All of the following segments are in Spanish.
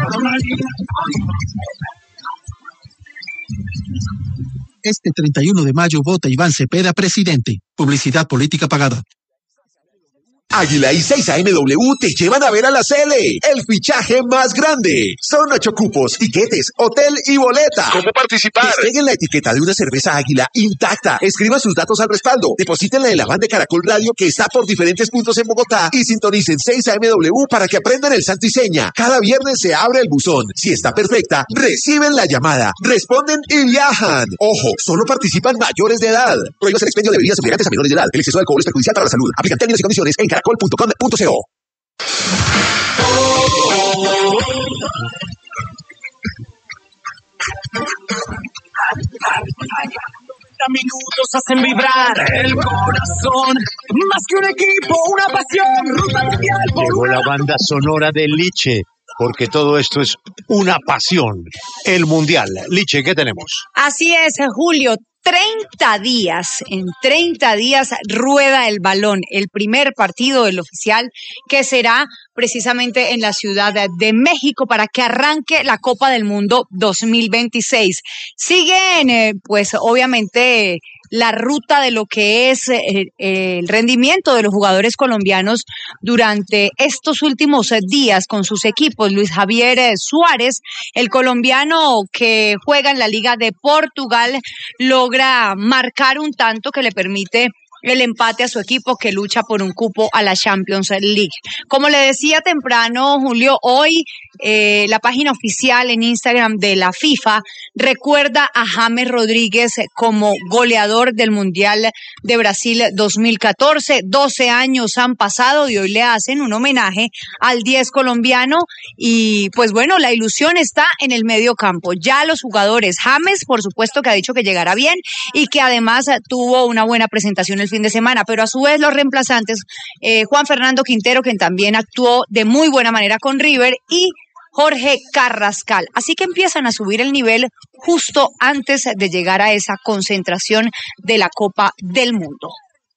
Este 31 de mayo vota Iván Cepeda presidente. Publicidad política pagada. Águila y 6AMW te llevan a ver a la Cele, el fichaje más grande. Son 8 cupos, tiquetes, hotel y boleta. ¿Cómo participar? Despeguen la etiqueta de una cerveza Águila intacta. Escriban sus datos al respaldo. Deposítenla en la van de Caracol Radio que está por diferentes puntos en Bogotá. Y sintonicen 6AMW para que aprendan el santo y seña. Cada viernes se abre el buzón. Si está perfecta, reciben la llamada, responden y viajan. Ojo, solo participan mayores de edad. Prohíbas el expendio de bebidas embriagantes a menores de edad. El exceso de alcohol es perjudicial para la salud. Aplican términos y condiciones en caracol.com.co. Minutos hacen vibrar el corazón, más que un equipo, una pasión, ruta mundial. Llegó la banda sonora de Liche, porque todo esto es una pasión, el Mundial. Liche, ¿qué tenemos? Así es, Julio. 30 días, en 30 días rueda el balón, el primer partido del oficial que será precisamente en la Ciudad de México para que arranque la Copa del Mundo 2026. Siguen, pues obviamente, la ruta de lo que es el rendimiento de los jugadores colombianos durante estos últimos días con sus equipos. Luis Javier Suárez, el colombiano que juega en la Liga de Portugal, logra marcar un tanto que le permite el empate a su equipo que lucha por un cupo a la Champions League. Como le decía temprano, Julio, hoy la página oficial en Instagram de la FIFA recuerda a James Rodríguez como goleador del Mundial de Brasil 2014. 12 años han pasado y hoy le hacen un homenaje al 10 colombiano y pues bueno, la ilusión está en el medio campo. Ya los jugadores, James por supuesto que ha dicho que llegará bien y que además tuvo una buena presentación el fin de semana, pero a su vez los reemplazantes, Juan Fernando Quintero, quien también actuó de muy buena manera con River, y Jorge Carrascal. Así que empiezan a subir el nivel justo antes de llegar a esa concentración de la Copa del Mundo.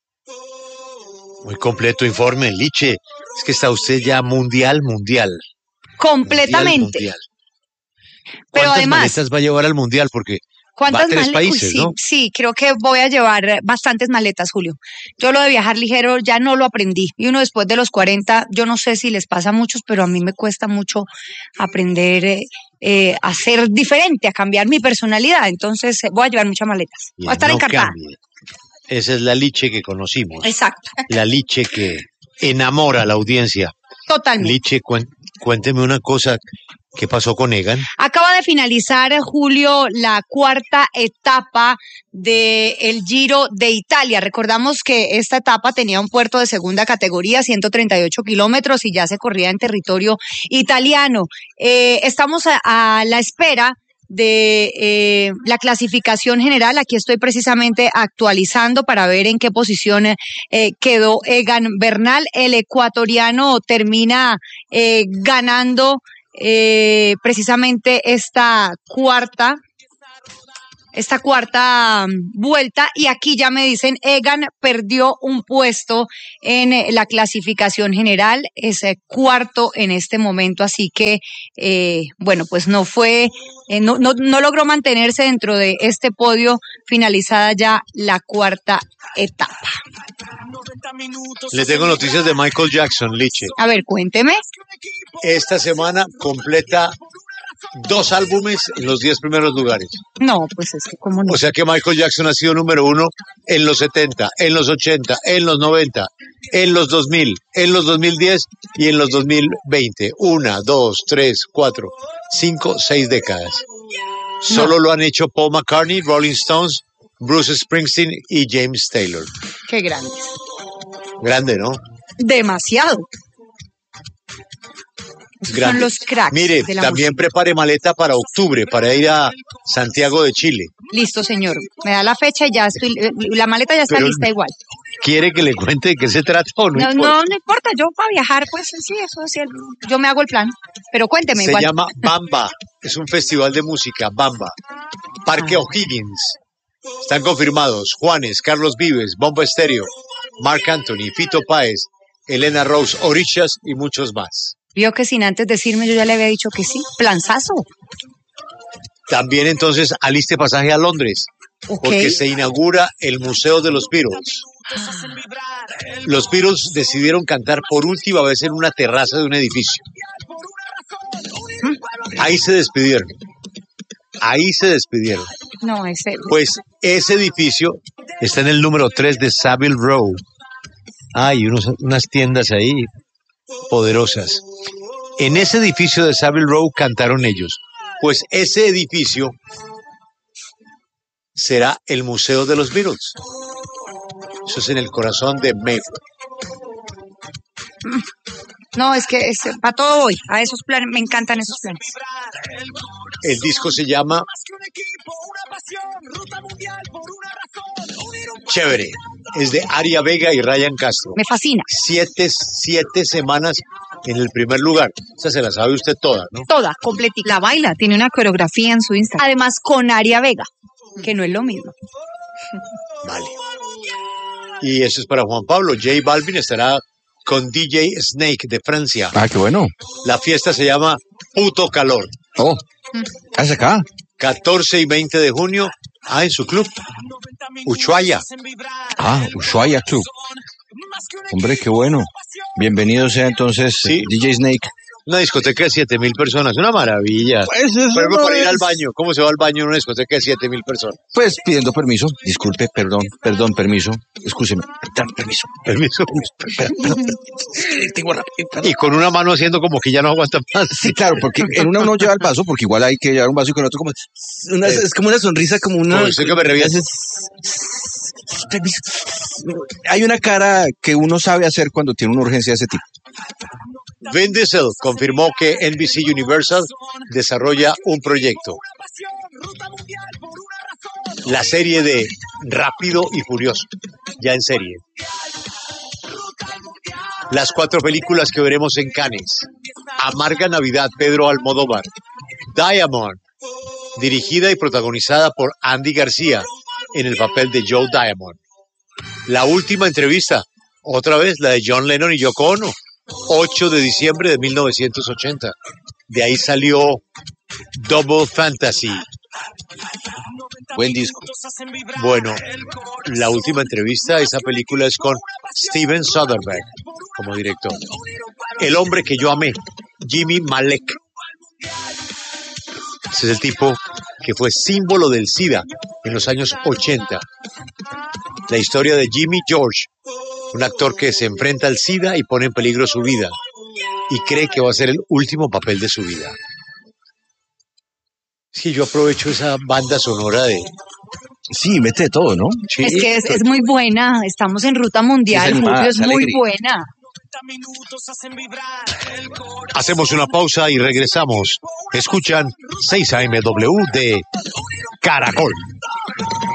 Muy completo informe, Liche. Es que está usted ya mundial. Completamente. Mundial. Pero ¿Cuántas además, maletas va a llevar al mundial? Porque va a 3 países, ¿no? Sí, creo que voy a llevar bastantes maletas, Julio. Yo lo de viajar ligero ya no lo aprendí. Y uno después de los 40, yo no sé si les pasa a muchos, pero a mí me cuesta mucho aprender a ser diferente, a cambiar mi personalidad. Entonces voy a llevar muchas maletas. Voy a estar encartada. Cambie. Esa es la Liche que conocimos. Exacto. La Liche que enamora a la audiencia. Totalmente. Liche, cuénteme una cosa. ¿Qué pasó con Egan? Acaba de finalizar, Julio, la cuarta etapa del Giro de Italia. Recordamos que esta etapa tenía un puerto de segunda categoría, 138 kilómetros, y ya se corría en territorio italiano. Estamos a la espera de la clasificación general. Aquí estoy precisamente actualizando para ver en qué posición quedó Egan Bernal. El ecuatoriano termina ganando precisamente esta cuarta vuelta, y aquí ya me dicen Egan perdió un puesto en la clasificación general, es cuarto en este momento, así que bueno, pues no fue no logró mantenerse dentro de este podio finalizada ya la cuarta etapa. Le tengo noticias de Michael Jackson, Liche. A ver, cuénteme. Esta semana completa 2 álbumes en los 10 primeros lugares. No, pues es que cómo no. O sea que Michael Jackson ha sido número 1 en los 70, en los 80, en los 90, en los 2000, en los 2010 y en los 2020. 1, 2, 3, 4, 5, 6 décadas. Solo lo han hecho Paul McCartney, Rolling Stones, Bruce Springsteen y James Taylor. Qué grande. Grande, ¿no? Demasiado. Son los cracks. Mire, de la también música. prepare maleta para octubre, para ir a Santiago de Chile. Listo, señor. Me da la fecha y ya estoy, la maleta ya está lista igual. ¿Quiere que le cuente de qué se trata o no importa? No importa, yo para viajar, pues sí, eso sí, yo me hago el plan. Pero cuénteme igual. Se llama Bamba, es un festival de música, Bamba. Parque O'Higgins. Están confirmados Juanes, Carlos Vives, Bomba Estéreo, Marc Anthony, Fito Páez, Elena Rose, Orishas y muchos más. Vio que sin antes decirme yo ya le había dicho que sí. Planzazo. También entonces aliste pasaje a Londres, Ok. porque se inaugura el Museo de los Beatles. Los Beatles decidieron cantar por última vez en una terraza de un edificio. Ahí se despidieron. Ahí se despidieron. No, ese. Pues ese edificio está en el número 3 de Savile Row. Hay unas tiendas ahí poderosas. En ese edificio de Savile Row cantaron ellos. Pues ese edificio será el Museo de los Beatles. Eso es en el corazón de Mayfair. No, es que para todo voy. A esos planes, me encantan esos planes. El disco se llama Chévere. Es de Aria Vega y Ryan Castro. Me fascina. 7 semanas en el primer lugar. Esa se la sabe usted toda, ¿no? Toda, completita. La baila, tiene una coreografía en su Instagram. Además, con Aria Vega, que no es lo mismo. Vale. Y eso es para Juan Pablo. J Balvin estará con DJ Snake de Francia. Ah, qué bueno. La fiesta se llama Puto Calor. Oh, ¿es acá? 14 y 20 de junio. En su club. Ushuaia. Ah, Ushuaia Club. Hombre, qué bueno. Bienvenido sea entonces Sí. DJ Snake. Una discoteca de 7.000 personas. Una maravilla. Pues eso Por ejemplo, no para ir es- al baño. ¿Cómo se va al baño en una discoteca de 7.000 personas? Pues pidiendo permiso. Disculpe, perdón, permiso. Escúcheme. Permiso. Permiso. Tengo Y con una mano haciendo como que ya no aguanta más. Sí, claro, porque en una uno lleva el vaso, porque igual hay que llevar un vaso y con otro como... es como una sonrisa, como una... Como usted que me revienta. Permiso. Hay una cara que uno sabe hacer cuando tiene una urgencia de ese tipo. Vin Diesel confirmó que NBC Universal desarrolla un proyecto. La serie de Rápido y Furioso. Ya en serie. Las 4 películas que veremos en Cannes. Amarga Navidad, Pedro Almodóvar. Diamond, dirigida y protagonizada por Andy García en el papel de Joe Diamond. La última entrevista, otra vez la de John Lennon y Yoko Ono, 8 de diciembre de 1980. De ahí salió Double Fantasy. Buen disco. Bueno, la última entrevista, esa película es con Steven Soderbergh como director. El hombre que yo amé, Jimmy Malek. Ese es el tipo que fue símbolo del SIDA en los años 80. La historia de Jimmy George, un actor que se enfrenta al SIDA y pone en peligro su vida y cree que va a ser el último papel de su vida. Sí, yo aprovecho esa banda sonora de... Sí, mete de todo, ¿no? Sí, Es que es muy buena. Estamos en ruta mundial. Es animada, Julio, es es muy alegre. buena. Hacemos una pausa y regresamos. Escuchan 6 AMW de Caracol.